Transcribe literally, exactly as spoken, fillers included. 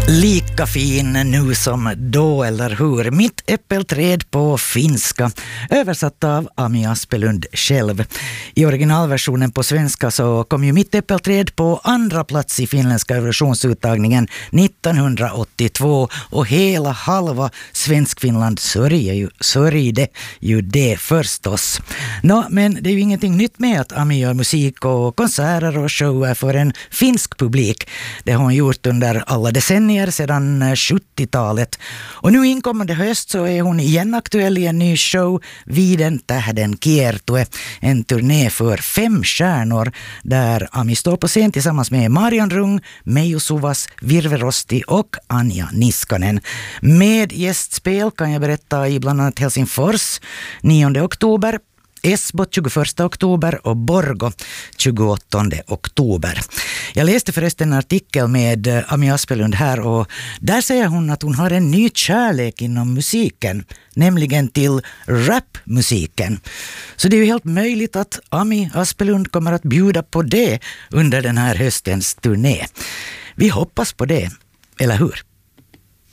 Lika fin nu som då, eller hur? Mitt äppelträd på finska, översatt av Ami Aspelund själv. I originalversionen på svenska så kom ju Mitt äppelträd på andra plats i finländska Eurovisionsuttagningen nittonhundraåttiotvå, och hela halva Svenskfinland sörjde ju, sörjde ju det förstås. Nå, men det är ju ingenting nytt med att Ami gör musik och konserter och shower för en finsk publik. Det har hon gjort under alla decennier sedan sjuttiotalet. Och nu inkommande höst så är hon igen aktuell i en ny show, Viden tähden kiertue, en turné för fem stjärnor där Ami står på scen tillsammans med Marian Rung, Meijo Suvas, Virve Rosti och Anja Niskanen. Med gästspel kan jag berätta i bland annat Helsingfors nionde oktober, Esbo tjugoförsta oktober och Borgo tjugoåttonde oktober. Jag läste förresten en artikel med Ami Aspelund här, och där säger hon att hon har en ny kärlek inom musiken, nämligen till rapmusiken. Så det är ju helt möjligt att Ami Aspelund kommer att bjuda på det under den här höstens turné. Vi hoppas på det, eller hur?